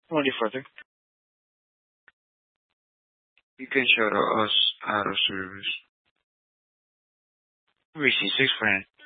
Only further, you can shout out us out of service. We see 6 friend.